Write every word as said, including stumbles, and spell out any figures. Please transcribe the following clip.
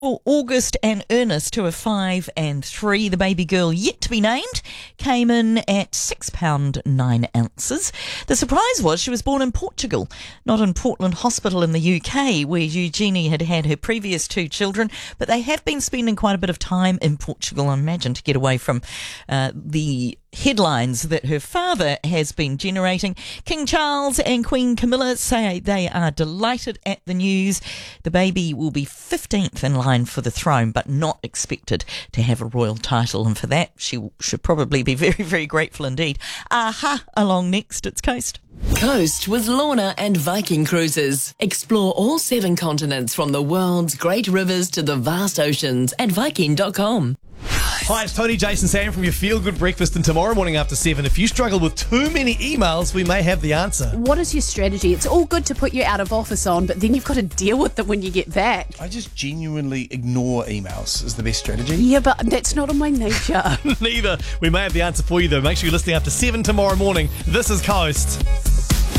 Well, August and Ernest, who are five and three, the baby girl yet to be named, came in at six pounds nine ounces. The surprise was she was born in Portugal, not in Portland Hospital in the U K, where Eugenie had had her previous two children, but they have been spending quite a bit of time in Portugal, I imagine, to get away from uh, the headlines that her father has been generating. King Charles and Queen Camilla say they are delighted at the news. The baby will be fifteenth in line for the throne, but not expected to have a royal title, and for that she should probably be very, very grateful indeed. Aha, along next, it's Coast. Coast with Lorna and Viking Cruises. Explore all seven continents from the world's great rivers to the vast oceans at Viking dot com. Hi, it's Tony, Jason, Sam from your Feel Good Breakfast, and tomorrow morning after seven, if you struggle with too many emails, we may have the answer. What is your strategy? It's all good to put you out of office on, but then you've got to deal with them when you get back. I just genuinely ignore emails is the best strategy. Yeah, but that's not in my nature. Neither. We may have the answer for you, though. Make sure you're listening after seven tomorrow morning. This is Coast.